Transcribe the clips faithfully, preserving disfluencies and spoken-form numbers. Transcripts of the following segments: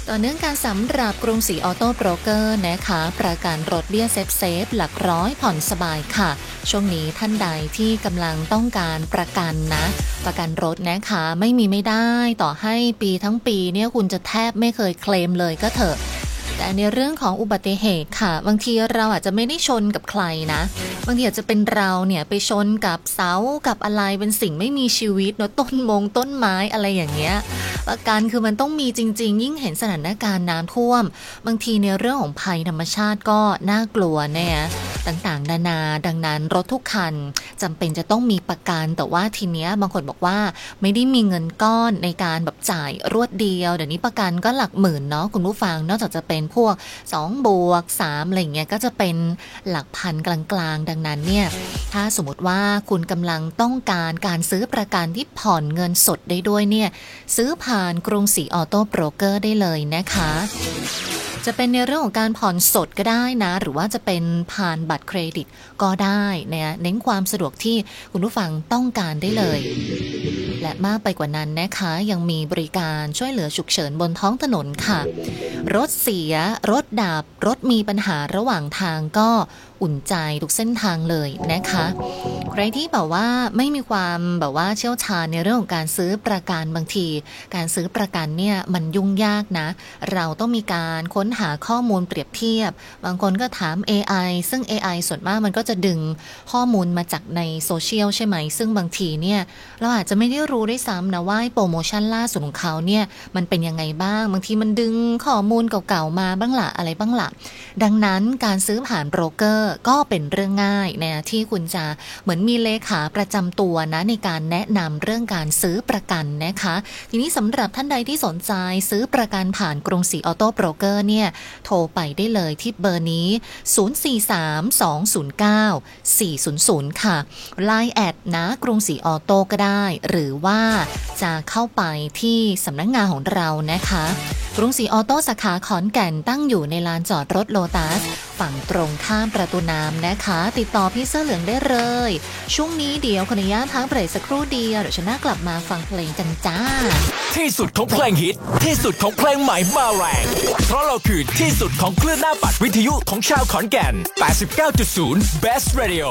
ต่อเนื่องการสำหรับกรุงศรีออโต้โบรกเกอร์นะคะประกันรถเบี้ยเซฟเซฟหลักร้อยผ่อนสบายค่ะช่วงนี้ท่านใดที่กำลังต้องการประกันนะประกันรถนะคะไม่มีไม่ได้ต่อให้ปีทั้งปีเนี่ยคุณจะแทบไม่เคยเคลมเลยก็เถอะแต่ในเรื่องของอุบัติเหตุค่ะบางทีเราอาจจะไม่ได้ชนกับใครนะบางทีอาจจะเป็นเราเนี่ยไปชนกับเสากับอะไรเป็นสิ่งไม่มีชีวิตเนาะต้นมงต้นไม้อะไรอย่างเงี้ยประกันคือมันต้องมีจริงๆยิ่งเห็นสถานการณ์น้ำท่วมบางทีในเรื่องของภัยธรรมชาติก็น่ากลัวเนี่ยต่างๆนานาดังนั้นรถทุกคันจำเป็นจะต้องมีประกันแต่ว่าทีเนี้ยบางคนบอกว่าไม่ได้มีเงินก้อนในการแบบจ่ายรวดเดียวเดี๋ยวนี้ประกันก็หลักหมื่นเนาะคุณผู้ฟังนอกจากจะเป็นพวกสองบวกสามอะไรเงี้ยก็จะเป็นหลักพันกลางๆดังนั้นเนี่ยถ้าสมมติว่าคุณกำลังต้องการการซื้อประกันที่ผ่อนเงินสดได้ด้วยเนี่ยซื้อผ่านกรุงศรีออโต้โบรกเกอร์ได้เลยนะคะจะเป็นในเรื่องของการผ่อนสดก็ได้นะหรือว่าจะเป็นผ่านบัตรเครดิตก็ได้นะเน้นความสะดวกที่คุณผู้ฟังต้องการได้เลยและมากไปกว่านั้นนะคะยังมีบริการช่วยเหลือฉุกเฉินบนท้องถนนค่ะรถเสียรถดับรถมีปัญหาระหว่างทางก็อุ่นใจทุกเส้นทางเลยนะคะใครที่แบบว่าไม่มีความแบบว่าเชี่ยวชาญในเรื่องของการซื้อประกันบางทีการซื้อประกันเนี่ยมันยุ่งยากนะเราต้องมีการค้นหาข้อมูลเปรียบเทียบบางคนก็ถาม เอ ไอ ซึ่ง เอ ไอ ส่วนมากมันก็จะดึงข้อมูลมาจากในโซเชียลใช่ไหมซึ่งบางทีเนี่ยเราอาจจะไม่ได้รู้ด้วยซ้ำนะว่าโปรโมชั่นล่าสุดของเขาเนี่ยมันเป็นยังไงบ้างบางทีมันดึงข้อมูลเก่าๆมาบ้างละอะไรบ้างละดังนั้นการซื้อผ่านโบรกเกอร์ก็เป็นเรื่องง่ายนะที่คุณจะเหมือนมีเลขาประจำตัวนะในการแนะนำเรื่องการซื้อประกันนะคะทีนี้สำหรับท่านใดที่สนใจซื้อประกันผ่านกรุงศรีออโต้โบรกเกอร์เนี่ยโทรไปได้เลยที่เบอร์นี้ศูนย์ สี่ สาม สอง ศูนย์ เก้า สี่ ศูนย์ ศูนย์ ค่ะ ไลน์ แอดนะกรุงศรีออโต้ก็ได้หรือว่าจะเข้าไปที่สำนักงานของเรานะคะกรุงศรีออโต้สาขาขอนแก่นตั้งอยู่ในลานจอดรถโลตัสฝั่งตรงข้ามประตูน้ำนะคะติดต่อพี่เสื้อเหลืองได้เลยช่วงนี้เดี๋ยวขออนุญาตพักเบรกสักครู่เดียวเดี๋ยวฉันน่ากลับมาฟังเพลงกันจ้าที่สุดของเพลงฮิตที่สุดของเพลงใหม่มาแรงเพราะเราคือที่สุดของคลื่นหน้าปัดวิทยุของชาวขอนแก่น แปดสิบเก้าจุดศูนย์ Best Radio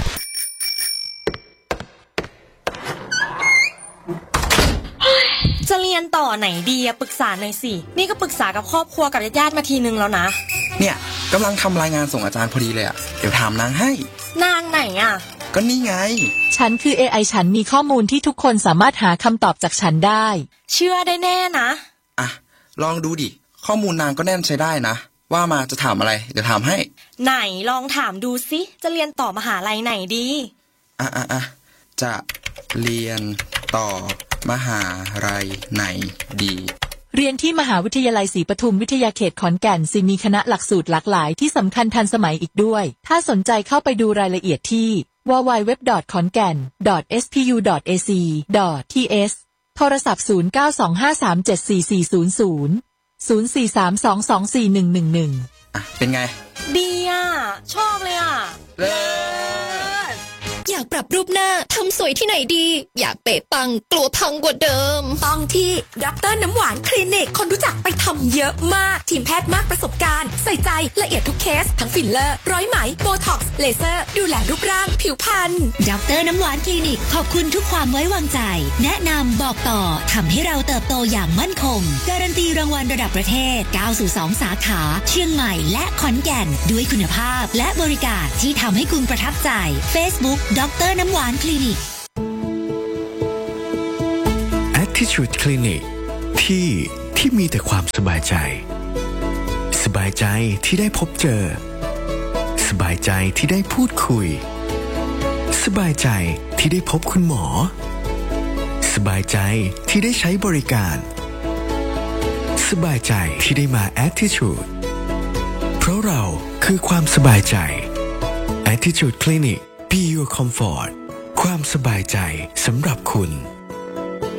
จะเรียนต่อไหนดีอะปรึกษาหน่อยสินี่ก็ปรึกษากับครอบครัวกับญาติๆมาทีนึงแล้วนะเนี่ยกำลังทำรายงานส่งอาจารย์พอดีเลยอะเดี๋ยวถามนางให้นางไหนอะก็นี่ไงฉันคือ เอ ไอ ฉันมีข้อมูลที่ทุกคนสามารถหาคำตอบจากฉันได้เชื่อได้แน่นะอ่ะลองดูดิข้อมูลนางก็แน่นใช้ได้นะว่ามาจะถามอะไรเดี๋ยวถามให้ไหนลองถามดูสิจะเรียนต่อมหาลัยไหนดีอ่ะอ่ะอ่ะจะเรียนต่อมหาลัยไหนดีเรียนที่มหาวิทยาลัยศรีปทุมวิทยาเขตขอนแก่นสิมีคณะหลักสูตรหลากหลายที่สำคัญทันสมัยอีกด้วยถ้าสนใจเข้าไปดูรายละเอียดที่ ดับเบิลยู ดับเบิลยู ดับเบิลยู ดอท ขอนแก่น ดอท เอส พี ยู ดอท เอ ซี ดอท ที เอส โทรศัพท์ศูนย์ เก้า สอง ห้า สาม เจ็ด สี่ สี่ ศูนย์ ศูนย์ ศูนย์ สี่ สาม สอง สอง สี่ หนึ่ง หนึ่ง หนึ่งอ่ะเป็นไงดีอ่ะชอบเลยอ่ะเลิศอยากปรับรูปหน้าทำสวยที่ไหนดีอยากเป๊ะปังกลัวพังกว่าเดิมต้องที่ดร.น้ำหวานคลินิกคนรู้จักไปทำเยอะมากทีมแพทย์มากประสบการณ์ใส่ใจละเอียดทุกเคสทั้งฟิลเลอร์ร้อยไหมโบท็อกซ์เลเซอร์ดูแลรูปร่างผิวพรรณดร.น้ำหวานคลินิกขอบคุณทุกความไว้วางใจแนะนำบอกต่อทำให้เราเติบโตอย่างมั่นคงการันตีรางวัลระดับประเทศเก้าสู่สองสาขาเชียงใหม่และขอนแก่นด้วยคุณภาพและบริการที่ทำให้คุณประทับใจ Facebook ดร.น้ำหวานคลินิก Attitude Clinic ที่ที่มีแต่ความสบายใจสบายใจที่ได้พบเจอสบายใจที่ได้พูดคุยสบายใจที่ได้พบคุณหมอสบายใจที่ได้ใช้บริการสบายใจที่ได้มา Attitude เพราะเราคือความสบายใจ Attitude Clinic Be Your Comfort ความสบายใจสำหรับคุณ